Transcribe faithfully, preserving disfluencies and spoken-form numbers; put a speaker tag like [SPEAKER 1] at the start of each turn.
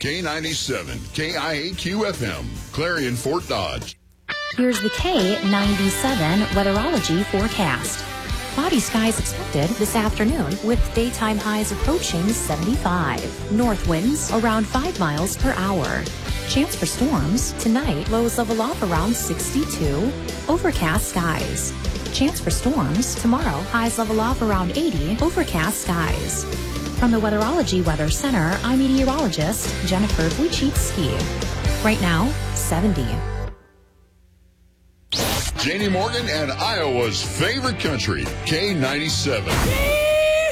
[SPEAKER 1] K ninety-seven, K I A Q F M, Clarion, Fort Dodge.
[SPEAKER 2] Here's the K ninety-seven weatherology forecast. Cloudy skies expected this afternoon with daytime highs approaching seventy-five. North winds around five miles per hour. Chance for storms tonight, lows level off around sixty-two. Overcast skies. Chance for storms tomorrow, highs level off around eighty. Overcast skies. From the Weatherology Weather Center, I'm meteorologist Jennifer Wojcicki. Right now, seventy.
[SPEAKER 1] Janie Morgan and Iowa's favorite country, K ninety-seven.